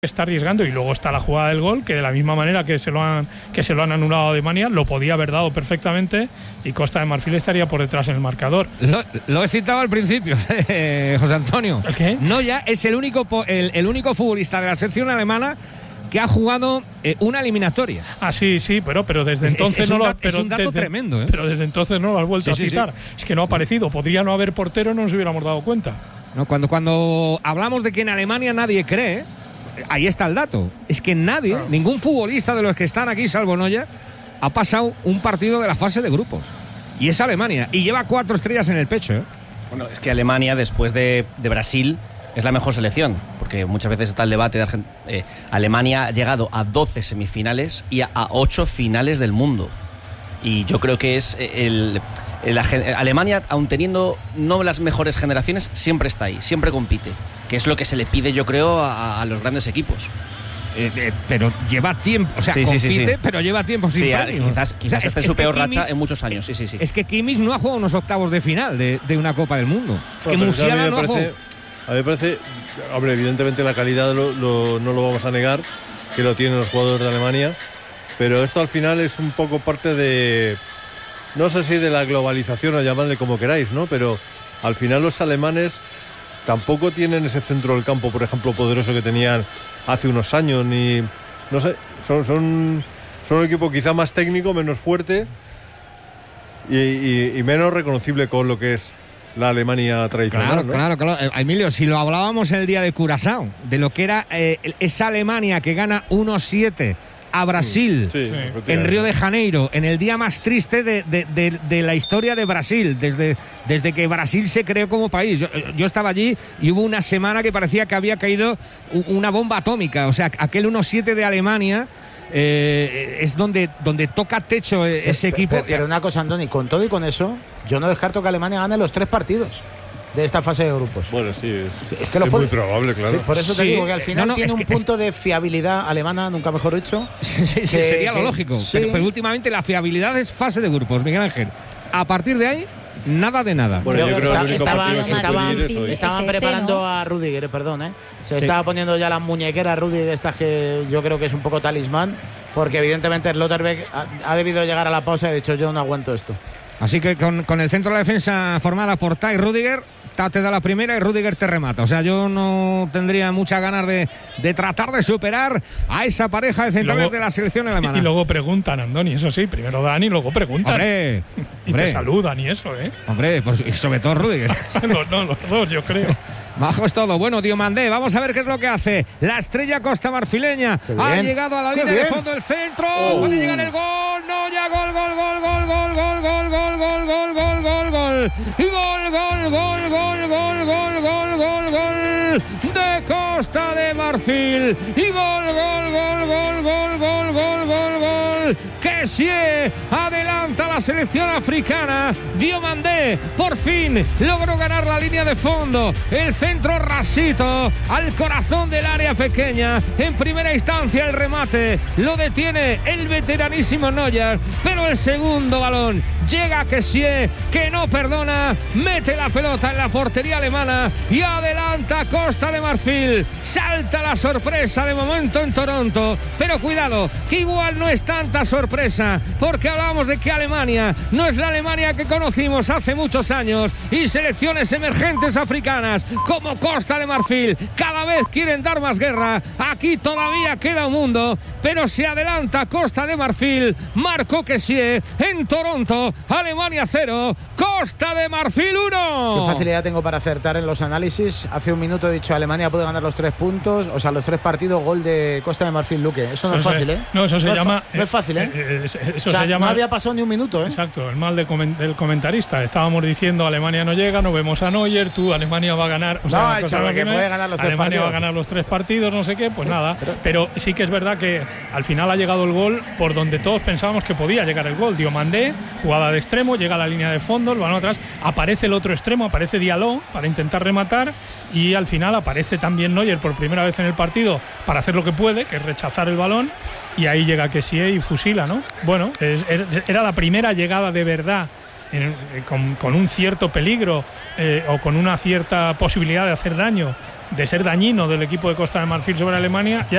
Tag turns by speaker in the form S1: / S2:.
S1: Está arriesgando, y luego está la jugada del gol, que de la misma manera que se lo han anulado a Alemania, lo podía haber dado perfectamente y Costa de Marfil estaría por detrás en el marcador.
S2: Lo he citado al principio, José Antonio.
S1: ¿El qué?
S2: Noya es el único futbolista de la selección alemana que ha jugado una eliminatoria.
S1: Ah, sí, pero desde entonces no lo ha...
S2: Es un dato tremendo, ¿eh?
S1: Pero desde entonces no lo has vuelto a citar.
S2: Sí.
S1: Es que no ha aparecido. Podría no haber portero, no nos hubiéramos dado cuenta.
S2: No, cuando hablamos de que en Alemania nadie cree, ahí está el dato. Es que nadie, ningún futbolista de los que están aquí, salvo Noya, ha pasado un partido de la fase de grupos. Y es Alemania. Y lleva 4 estrellas en el pecho, ¿eh?
S3: Bueno, es que Alemania, después de Brasil, es la mejor selección. Porque muchas veces está el debate de Alemania ha llegado a 12 semifinales y a 8 finales del mundo. Y yo creo que es Alemania, aun teniendo no las mejores generaciones, siempre está ahí, siempre compite, que es lo que se le pide, yo creo, a los grandes equipos.
S2: Pero lleva tiempo, o sea, compite, pero lleva tiempo sin premio.
S3: Quizás esté en su peor racha en muchos años. Sí.
S2: Es que Kimmich no ha jugado unos octavos de final de una Copa del Mundo. Es que Musiala no ha jugado.
S4: A mí me parece, hombre, evidentemente la calidad no lo vamos a negar, que lo tienen los jugadores de Alemania, pero esto al final es un poco parte de, no sé si de la globalización o llamadle como queráis, ¿no? Pero al final los alemanes tampoco tienen ese centro del campo, por ejemplo, poderoso que tenían hace unos años, ni, no sé, son un equipo quizá más técnico, menos fuerte y menos reconocible con lo que es la Alemania tradicional.
S2: Claro. Emilio, si lo hablábamos el día de Curazao, de lo que era esa Alemania que gana 1-7 a Brasil en Río de Janeiro, en el día más triste de la historia de Brasil, desde que Brasil se creó como país. Yo estaba allí y hubo una semana que parecía que había caído una bomba atómica. O sea, aquel 1-7 de Alemania es donde toca techo ese equipo.
S5: Pero una cosa, Andoni, con todo y con eso, yo no descarto que Alemania gane los 3 partidos de esta fase de grupos.
S4: Bueno, sí, es
S5: que
S4: muy probable, claro.
S5: Sí, por eso te digo que al final tiene un punto de fiabilidad alemana, nunca mejor dicho.
S2: Sería lo lógico. Pero últimamente la fiabilidad es fase de grupos, Miguel Ángel. A partir de ahí, nada de nada.
S5: Bueno, yo creo que estaban preparando a Rüdiger, Se estaba poniendo ya la muñequera Rüdiger de estas que yo creo que es un poco talismán, porque evidentemente Schlotterbeck ha debido llegar a la pausa y ha dicho yo no aguanto esto.
S2: Así que con el centro de la defensa formada por Tai Rüdiger, te da la primera y Rüdiger te remata. O sea, yo no tendría muchas ganas de tratar de superar a esa pareja de centrales de la selección alemana.
S1: Y luego preguntan, Andoni, eso sí, primero dan y luego preguntan.
S2: Hombre,
S1: te saludan y eso, ¿eh?
S2: Hombre, pues, y sobre todo Rüdiger.
S1: los dos, yo creo.
S2: Bajo es todo. Bueno, Diomandé, vamos a ver qué es lo que hace. La estrella costa-marfileña ha llegado a la línea de fondo del centro. Puede llegar el gol. No, ya gol. De Costa de Marfil. Y gol. Que sí, adelanta la selección africana. Diomandé por fin logró ganar la línea de fondo. El centro rasito al corazón del área pequeña. En primera instancia el remate lo detiene el veteranísimo Neuer, pero el segundo balón llega Kessie, que no perdona, mete la pelota en la portería alemana y adelanta Costa de Marfil. Salta la sorpresa de momento en Toronto, pero cuidado, que igual no es tanta sorpresa, porque hablamos de que Alemania no es la Alemania que conocimos hace muchos años, y selecciones emergentes africanas como Costa de Marfil cada vez quieren dar más guerra. Aquí todavía queda un mundo, pero se adelanta Costa de Marfil. Marco Kessie en Toronto. Alemania 0, Costa de Marfil 1.
S5: Qué facilidad tengo para acertar en los análisis. Hace un minuto he dicho Alemania puede ganar los 3 puntos, o sea, los 3 partidos, gol de Costa de Marfil, Luque. Eso no es fácil, ¿eh?
S1: No, eso se llama...
S5: No es fácil, ¿eh?
S1: Eso se llama...
S5: No había pasado ni un minuto, ¿eh?
S1: Exacto, el mal del comentarista. Estábamos diciendo Alemania no llega, no vemos a Neuer, tú Alemania va a ganar...
S5: que puede ganar los 3
S1: Alemania
S5: partidos.
S1: va a ganar los 3 partidos, no sé qué, pues nada. Pero sí que es verdad que al final ha llegado el gol por donde todos pensábamos que podía llegar el gol. Diomandé, jugada de extremo, llega a la línea de fondo, el balón atrás, aparece el otro extremo, aparece Diallo para intentar rematar, y al final aparece también Neuer por primera vez en el partido para hacer lo que puede, que es rechazar el balón, y ahí llega Kessie y fusila, ¿no? Bueno, era la primera llegada de verdad con un cierto peligro o con una cierta posibilidad de hacer daño, de ser dañino del equipo de Costa de Marfil sobre Alemania.